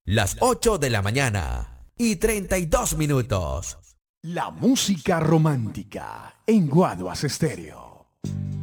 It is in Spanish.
Las 8 de la mañana y 32 minutos. La música romántica en Guaduas Estéreo.